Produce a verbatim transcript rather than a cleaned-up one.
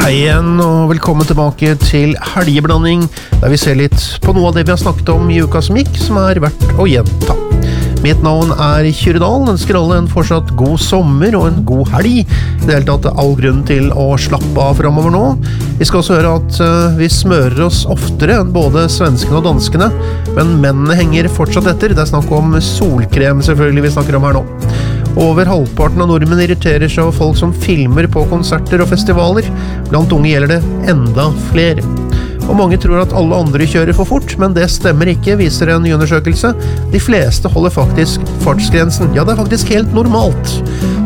Hei igjen, og velkommen tilbake til Helgeblanding, der vi ser litt på noe av det vi har snakket om i uka som gikk, som er verdt å gjenta. Mitt navn er Kyrre-Dahl, ønsker alle en fortsatt god sommer og en god helg. I det hele tatt er all grunn til å slappe av fremover nå. Vi skal også høre at uh, vi smører oss oftere enn både svenskene og danskene, men mennene henger fortsatt etter. Det er snakk om solkrem selvfølgelig vi snakker om her nå. Over halvparten av nordmenn irriterer seg over folk som filmer på konserter og festivaler. Blant unge gjelder det enda flere. Og mange tror at alle andre kjører for fort, men det stemmer ikke, viser en ny undersøkelse. De fleste holder faktisk fartsgrensen. Ja, det er faktisk helt normalt.